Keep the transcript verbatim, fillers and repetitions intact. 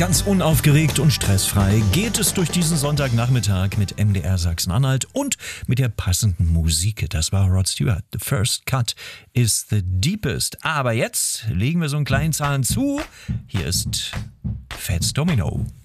Ganz unaufgeregt und stressfrei geht es durch diesen Sonntagnachmittag mit M D R Sachsen-Anhalt und mit der passenden Musik. Das war Rod Stewart. The first cut is the deepest. Aber jetzt legen wir so einen kleinen Zahn zu. Hier ist Fats Domino.